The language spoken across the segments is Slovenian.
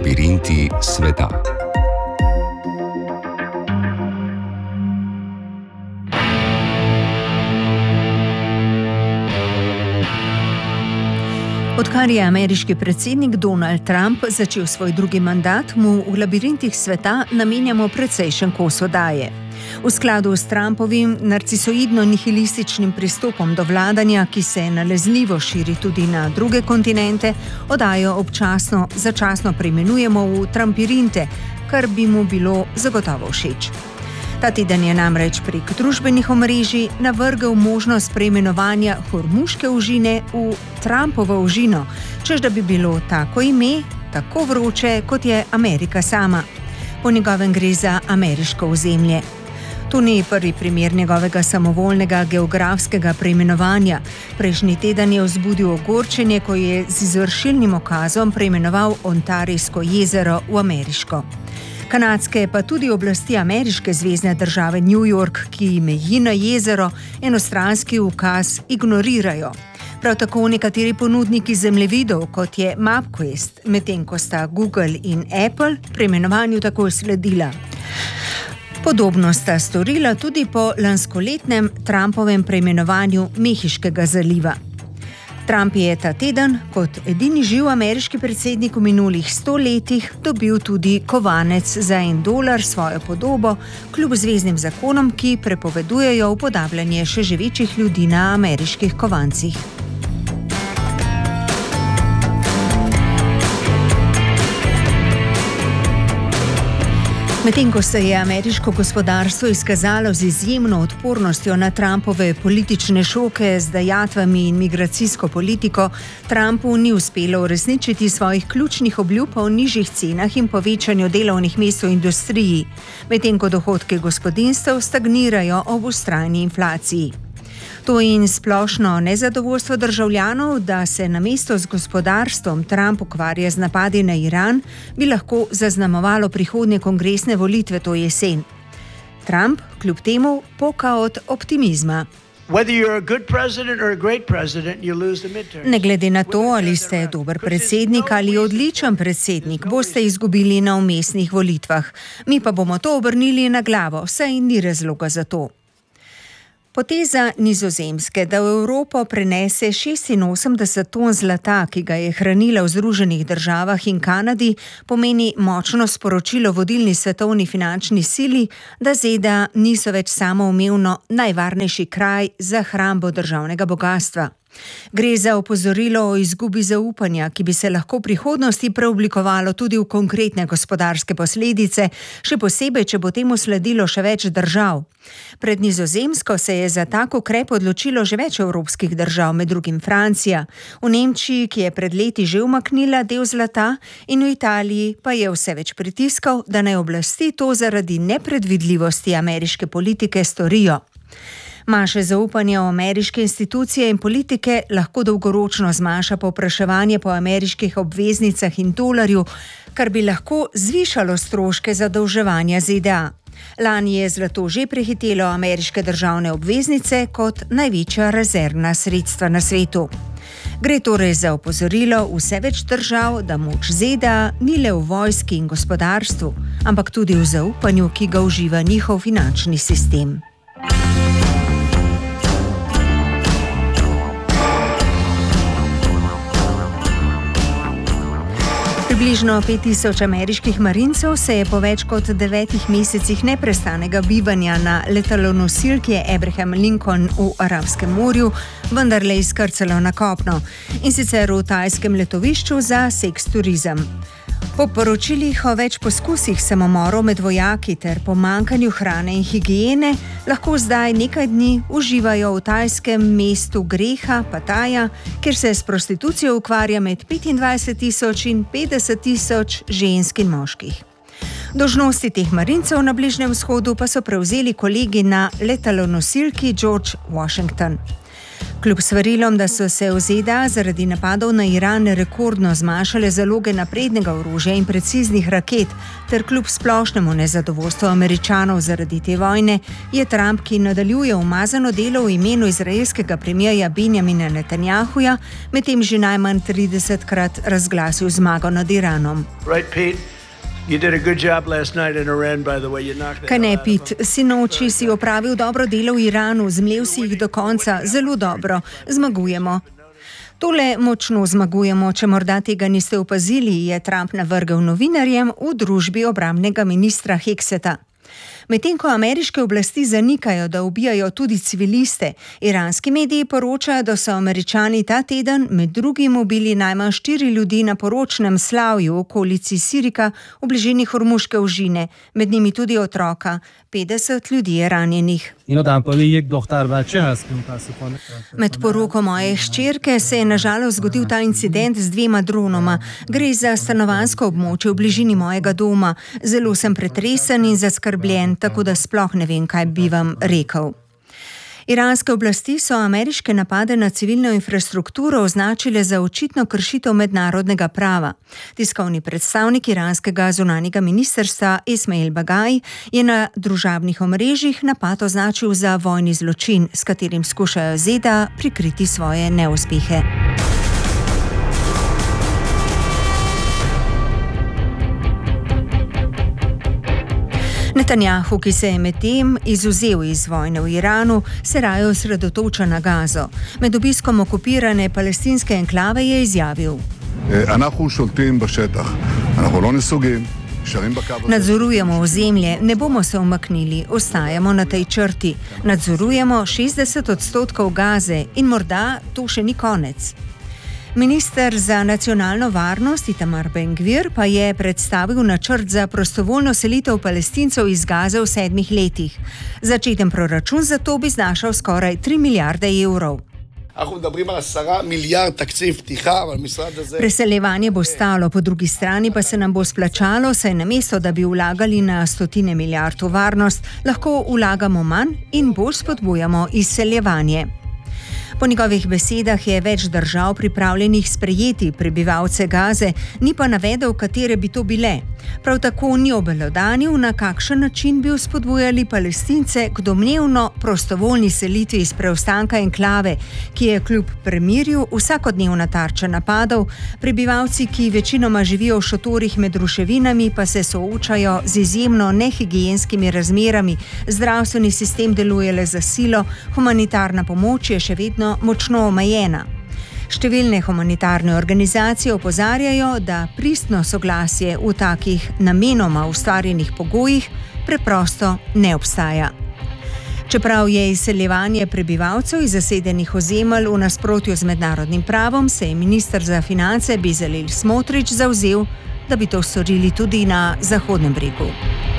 Labirinti sveta. Odkar je ameriški predsednik Donald Trump začel svoj drugi mandat, mu v Labirintih sveta namenjamo precejšen kos oddaje. V skladu s Trumpovim narcisoidno-nihilističnim pristopom do vladanja, ki se nalezljivo širi tudi na druge kontinente, oddajo začasno preimenujemo v Trumpirinte, kar bi mu bilo zagotovo všeč. Ta teden je namreč prek družbenih omrežij navrgel možnost preimenovanja Hormuške ožine v Trumpovo ožino, čež da bi bilo tako ime tako vroče, kot je Amerika sama. Po njegovem gre za ameriško ozemlje. To ni prvi primer njegovega samovoljnega geografskega preimenovanja. Prejšnji teden je vzbudil ogorčenje, ko je z izvršilnim ukazom preimenoval Ontarijsko jezero v ameriško. Kanadske pa tudi oblasti ameriške zvezne države New York, ki meji na jezero, enostranski ukaz ignorirajo. Prav tako nekateri ponudniki zemljevidov, kot je MapQuest, medtem ko sta Google in Apple preimenovanju takoj sledila. Podobno sta storila tudi po lanskoletnem Trumpovem preimenovanju Mehiškega zaliva. Trump je ta teden, kot edini živ ameriški predsednik v minulih 100 letih, dobil tudi kovanec za $1 svojo podobo, kljub zveznim zakonom, ki prepovedujejo upodabljanje še živečih ljudi na ameriških kovancih. Medtem ko se je ameriško gospodarstvo izkazalo z izjemno odpornostjo na Trumpove politične šoke z dajatvami in migracijsko politiko, Trumpu ni uspelo uresničiti svojih ključnih obljub o nižjih cenah in povečanju delovnih mest v industriji, medtem ko dohodke gospodinjstev stagnirajo ob vztrajni inflaciji. To in splošno nezadovoljstvo državljanov, da se namesto z gospodarstvom Trump ukvarja z napadi na Iran, bi lahko zaznamovalo prihodnje kongresne volitve to jesen. Trump, kljub temu, poka od optimizma. Ne glede na to, ali ste dober predsednik ali odličen predsednik, boste izgubili na vmesnih volitvah. Mi pa bomo to obrnili na glavo, saj ni razloga za to. Poteza Nizozemske, da v Evropo prenese 86 ton zlata, ki ga je hranila v Združenih državah in Kanadi, pomeni močno sporočilo vodilni svetovni finančni sili, da ZDA niso več samoumevno najvarnejši kraj za hrambo državnega bogastva. Gre za opozorilo o izgubi zaupanja, ki bi se lahko v prihodnosti preoblikovalo tudi v konkretne gospodarske posledice, še posebej, če bo temu sledilo še več držav. Pred Nizozemsko se je za tak ukrep odločilo že več evropskih držav, med drugim Francija. V Nemčiji, ki je pred leti že umaknila del zlata, in v Italiji pa je vse več pritiskov, da naj oblasti to zaradi nepredvidljivosti ameriške politike storijo. Manjše zaupanje v ameriške institucije in politike lahko dolgoročno zmanjša povpraševanje po ameriških obveznicah in dolarju, kar bi lahko zvišalo stroške zadolževanja ZDA. Lani je zlato že prehitelo ameriške državne obveznice kot največja rezervna sredstva na svetu. Gre torej za opozorilo vse več držav, da moč ZDA ni le v vojski in gospodarstvu, ampak tudi v zaupanju, ki ga uživa njihov finančni sistem. Približno 5000 ameriških marincev se je po več kot 9 mesecih neprestanega bivanja na letalonosilki Abraham Lincoln v Arabskem morju vendarle izkrcalo na kopno, in sicer v tajskem letovišču za seks turizem. Po poročilih o več poskusih samomorov med vojaki ter pomanjkanju hrane in higiene lahko zdaj nekaj dni uživajo v tajskem mestu greha Pattaja, kjer se s prostitucijo ukvarja med 25,000 in 50,000 žensk in moških. Dolžnosti teh marincev na Bližnjem vzhodu pa so prevzeli kolegi na letalonosilki George Washington. Kljub svarilom, da so se v ZDA zaradi napadov na Iran rekordno zmanjšale zaloge naprednega orožja in preciznih raket, ter kljub splošnemu nezadovoljstvu Američanov zaradi te vojne, je Trump, ki nadaljuje umazano delo v imenu izraelskega premierja Benjamina Netanjahuja, medtem že najmanj 30-krat razglasil zmago nad Iranom. Right, Pete? You did a good job last night in Iran, by the way. You knocked that. Kaj ne, Pete, sinoči si opravil dobro delo v Iranu, zmlel si jih do konca, zelo dobro, zmagujemo. Tole močno zmagujemo, če morda tega niste opazili, je Trump navrgel novinarjem v družbi obrambnega ministra Hegseta. Medtem ko ameriške oblasti zanikajo, da ubijajo tudi civiliste, iranski mediji poročajo, da so Američani ta teden med drugim ubili najmanj 4 ljudi na poročnem slavju v okolici Sirika v bližini Hormuške ožine, med njimi tudi otroka. 50 ljudi je ranjenih. Med poroko moje hčerke se je nažalost zgodil ta incident z 2 dronoma. Gre za stanovanjsko območje v bližini mojega doma. Zelo sem pretresen in zaskrbljen, tako da sploh ne vem, kaj bi vam rekel. Iranske oblasti so ameriške napade na civilno infrastrukturo označile za očitno kršitev mednarodnega prava. Tiskovni predstavnik iranskega zunanjega ministrstva Ismail Bagai je na družabnih omrežjih napad označil za vojni zločin, s katerim skušajo ZDA prikriti svoje neuspehe. Netanjahu, ki se je medtem izvzel iz vojne v Iranu, se raje osredotoča na Gazo. Med obiskom okupirane palestinske enklave je izjavil: Nadzorujemo ozemlje, ne bomo se umaknili, ostajamo na tej črti. Nadzorujemo 60% Gaze in morda to še ni konec. Minister za nacionalno varnost Itamar Ben-Gvir pa je predstavil načrt za prostovoljno selitev Palestincev iz Gaze v 7 letih. Začeten proračun za to bi znašal skoraj 3 milijarde evrov. Preseljevanje bo stalo, po drugi strani pa se nam bo splačalo, saj namesto, da bi vlagali na stotine milijard v varnost, lahko vlagamo manj in bolj spodbujamo izseljevanje. Po njegovih besedah je več držav pripravljenih sprejeti prebivalce Gaze, ni pa navedel, katere bi to bile. Prav tako ni obelodanil, na kakšen način bi spodbujali Palestince k domnevno prostovoljni selitvi iz preostanka enklave, ki je kljub premirju vsakodnevna tarča napadov, prebivalci, ki večinoma živijo v šotorih med ruševinami, pa se soočajo z izjemno nehigienskimi razmerami, zdravstveni sistem deluje le za silo, humanitarna pomoč je še vedno močno omejena. Številne humanitarne organizacije opozarjajo, da pristno soglasje v takih namenoma ustvarjenih pogojih preprosto ne obstaja. Čeprav je izseljevanje prebivalcev iz zasedenih ozemelj v nasprotju z mednarodnim pravom, se je minister za finance Bezalel Smotrich zavzel, da bi to storili tudi na Zahodnem bregu.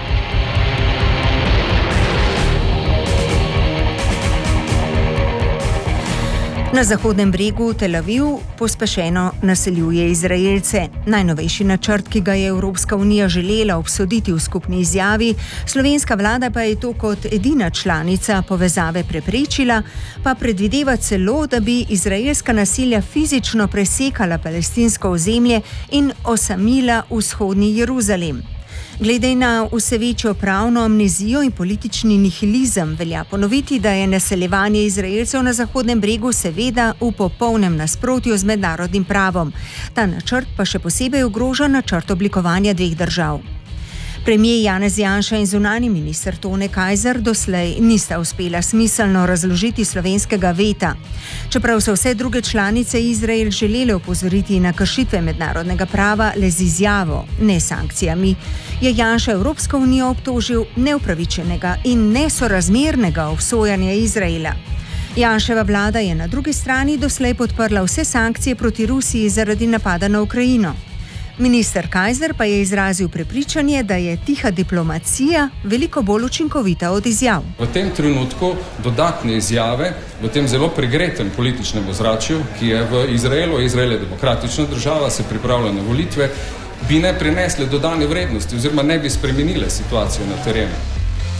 Na Zahodnem bregu Tel Aviv pospešeno naseljuje Izraelce. Najnovejši načrt, ki ga je Evropska unija želela obsoditi v skupni izjavi, slovenska vlada pa je to kot edina članica povezave preprečila, pa predvideva celo, da bi izraelska naselja fizično presekala palestinsko ozemlje in osamila vzhodni Jeruzalem. Glede na vse večjo pravno amnezijo in politični nihilizem velja ponoviti, da je naseljevanje Izraelcev na Zahodnem bregu seveda v popolnem nasprotju z mednarodnim pravom. Ta načrt pa še posebej ogroža načrt oblikovanja 2 držav. Premier Janez Janša in zunanji minister Tone Kajzer doslej nista uspela smiselno razložiti slovenskega veta. Čeprav so vse druge članice Izrael želele opozoriti na kršitve mednarodnega prava le z izjavo, ne sankcijami, je Janša Evropsko unijo obtožil neupravičenega in nesorazmernega obsojanja Izraela. Janševa vlada je na drugi strani doslej podprla vse sankcije proti Rusiji zaradi napada na Ukrajino. Minister Kajzer pa je izrazil prepričanje, da je tiha diplomacija veliko bolj učinkovita od izjav. V tem trenutku dodatne izjave v tem zelo pregretem političnem ozračju, ki je v Izraelu, Izrael je demokratična država, se pripravlja na volitve, bi ne prinesle dodane vrednosti oziroma ne bi spremenile situacijo na terenu.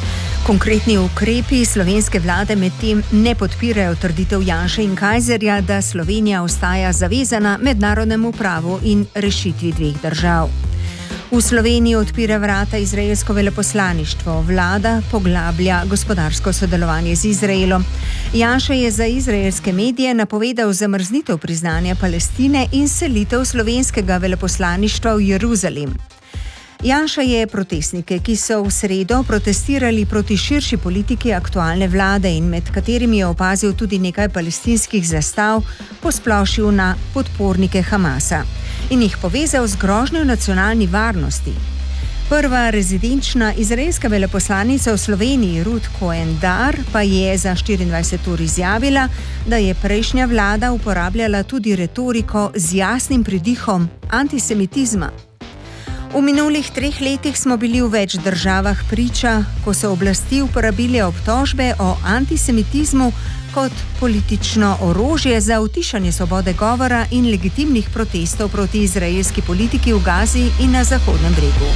Konkretni ukrepi slovenske vlade medtem ne podpirajo trditev Janše in Kajzerja, da Slovenija ostaja zavezana mednarodnemu pravu in rešitvi dveh držav. V Sloveniji odpira vrata izraelsko veleposlaništvo, vlada poglablja gospodarsko sodelovanje z Izraelom. Janša je za izraelske medije napovedal zamrznitev priznanja Palestine in selitev slovenskega veleposlaništva v Jeruzalem. Janša je protestnike, ki so v sredo protestirali proti širši politiki aktualne vlade in med katerimi je opazil tudi nekaj palestinskih zastav, posplošil na podpornike Hamasa in jih povezal z grožnjo nacionalni varnosti. Prva rezidenčna izraelska veleposlanica v Sloveniji, Ruth Cohen-Dar, pa je za 24 ur izjavila, da je prejšnja vlada uporabljala tudi retoriko z jasnim pridihom antisemitizma. V minulih 3 letih smo bili v več državah priča, ko so oblasti uporabile obtožbe o antisemitizmu kot politično orožje za utišanje svobode govora in legitimnih protestov proti izraelski politiki v Gazi in na Zahodnem bregu.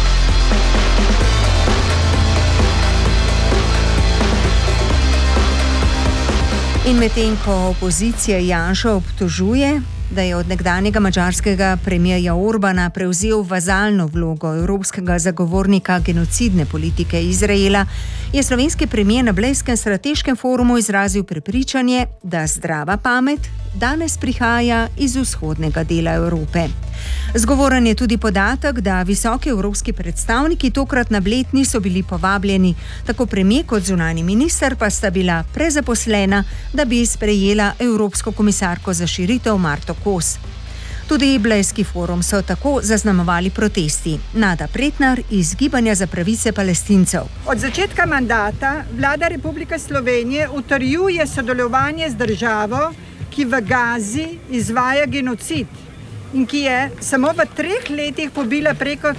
In medtem ko opozicija Janšo obtožuje, da je od nekdanjega madžarskega premierja Orbana prevzel vazalno vlogo evropskega zagovornika genocidne politike Izraela, je slovenski premier na Blejskem strateškem forumu izrazil prepričanje, da zdrava pamet danes prihaja iz vzhodnega dela Evrope. Zgovoren je tudi podatek, da visoki evropski predstavniki tokrat na Bled niso bili povabljeni, tako premier kot zunanji minister pa sta bila prezaposlena, da bi sprejela evropsko komisarko za širitev Marto Kos. Tudi Blejski forum so tako zaznamovali protesti. Nada Pretnar iz Gibanja za pravice Palestincev. Od začetka mandata vlada Republike Slovenije utrjuje sodelovanje z državo, ki v Gazi izvaja genocid in ki je samo v 3 letih pobila preko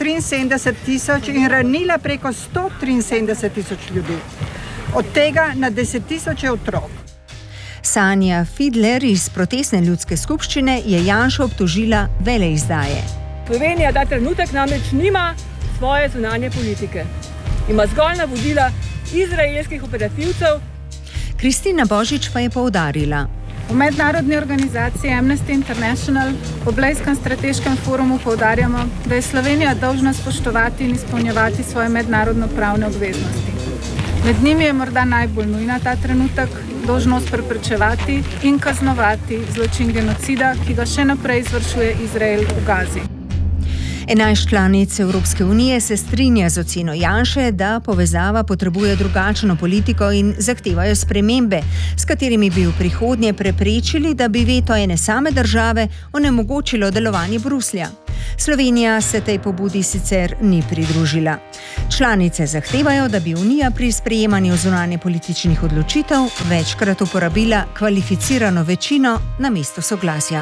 73.000 in ranila preko 173.000 ljudi. Od tega na 10.000 otrok. Sanja Fidler iz protestne ljudske skupščine je Janšo obtožila veleizdaje. Slovenija ta trenutek namreč nima svoje zunanje politike. Ima zgolj navodila izraelskih operativcev. Kristina Božič pa je poudarila. V mednarodni organizaciji Amnesty International v Blejskem strateškem forumu poudarjamo, da je Slovenija dolžna spoštovati in izpolnjevati svoje mednarodno pravne obveznosti. Med njimi je morda najbolj nujna ta trenutek dolžnost preprečevati in kaznovati zločin genocida, ki ga še naprej izvršuje Izrael v Gazi. 11 članic Evropske unije se strinja z oceno Janše, da povezava potrebuje drugačno politiko in zahtevajo spremembe, s katerimi bi v prihodnje preprečili, da bi veto ene same države onemogočilo delovanje Bruslja. Slovenija se tej pobudi sicer ni pridružila. Članice zahtevajo, da bi Unija pri sprejemanju zunanje političnih odločitev večkrat uporabila kvalificirano večino namesto soglasja.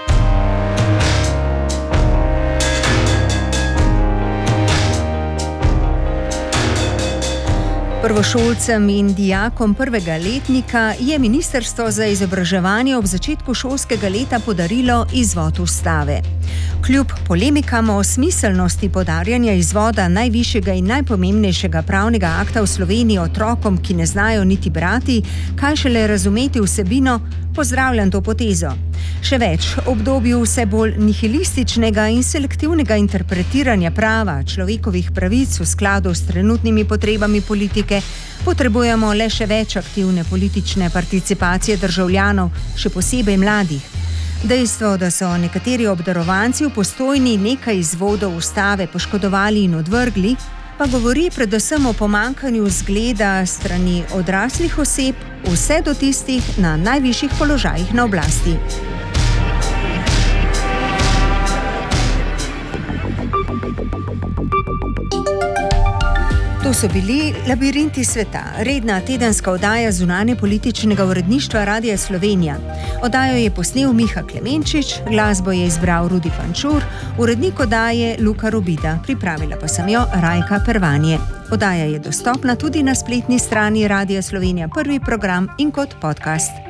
Prvošolcem in dijakom prvega letnika je Ministrstvo za izobraževanje ob začetku šolskega leta podarilo izvod ustave. Kljub polemikam o smiselnosti podarjanja izvoda najvišjega in najpomembnejšega pravnega akta v Sloveniji otrokom, ki ne znajo niti brati, kaj šele razumeti vsebino, pozdravljam to potezo. Še več, v obdobju vse bolj nihilističnega in selektivnega interpretiranja prava, človekovih pravic v skladu s trenutnimi potrebami politike, potrebujemo le še več aktivne politične participacije državljanov, še posebej mladih. Dejstvo, da so nekateri obdarovanci v Postojni nekaj izvodov ustave poškodovali in odvrgli, pa govori predvsem o pomanjkanju zgleda strani odraslih oseb, vse do tistih na najvišjih položajih na oblasti. To so bili Labirinti sveta, redna tedenska oddaja zunanje političnega uredništva Radia Slovenija. Oddajo je posnel Miha Klemenčič, glasbo je izbral Rudi Pančur, urednik oddaje Luka Robida, pripravila pa sem jo Rajka Pervanje. Oddaja je dostopna tudi na spletni strani Radia Slovenija prvi program in kot podcast.